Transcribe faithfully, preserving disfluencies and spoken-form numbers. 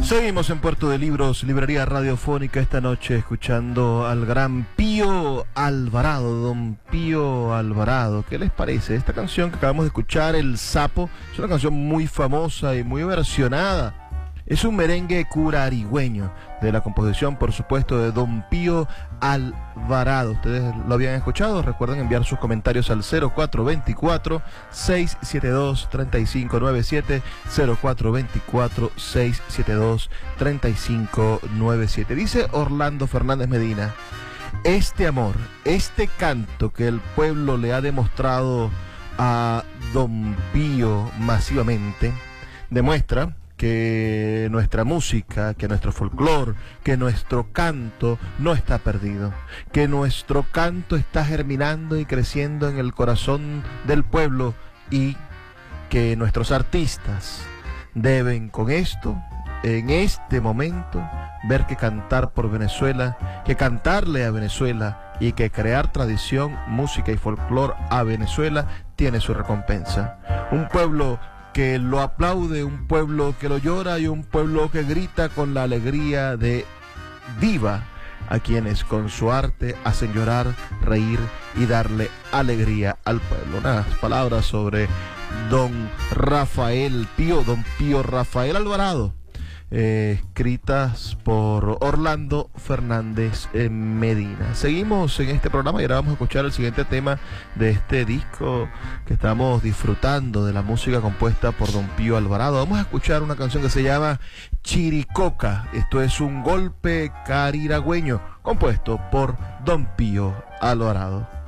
Seguimos en Puerto de Libros, librería radiofónica, esta noche escuchando al gran Pío Alvarado, don Pío Alvarado. ¿Qué les parece? Esta canción que acabamos de escuchar, El Sapo, es una canción muy famosa y muy versionada. Es un merengue curarigüeño, de la composición, por supuesto, de don Pío Alvarado. ¿Ustedes lo habían escuchado? Recuerden enviar sus comentarios al cero cuatro dos cuatro, seis siete dos, tres cinco nueve siete, cero cuatro dos cuatro, seis siete dos, tres cinco nueve siete. Dice Orlando Fernández Medina: este amor, este canto que el pueblo le ha demostrado a don Pío masivamente, demuestra que nuestra música, que nuestro folclore, que nuestro canto no está perdido, que nuestro canto está germinando y creciendo en el corazón del pueblo, y que nuestros artistas deben con esto, en este momento, ver que cantar por Venezuela, que cantarle a Venezuela y que crear tradición, música y folclore a Venezuela tiene su recompensa. Un pueblo que lo aplaude, un pueblo que lo llora y un pueblo que grita con la alegría de viva a quienes con su arte hacen llorar, reír y darle alegría al pueblo. Unas palabras sobre don Rafael Pío, don Pío Rafael Alvarado, eh, escritas por Orlando Fernández Medina. Seguimos en este programa y ahora vamos a escuchar el siguiente tema de este disco que estamos disfrutando, de la música compuesta por don Pío Alvarado. Vamos a escuchar una canción que se llama Chiricoca. Esto es un golpe cariragüeño compuesto por don Pío Alvarado.